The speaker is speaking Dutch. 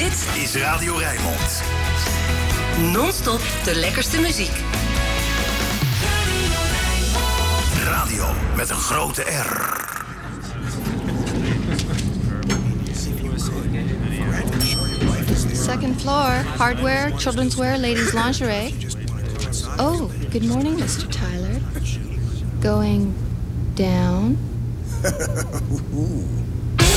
Dit is Radio Rijnmond. Non-stop de lekkerste muziek. Radio met een grote R. Second floor, hardware, children's wear, ladies' lingerie. Oh, good morning, Mr. Tyler. Going down?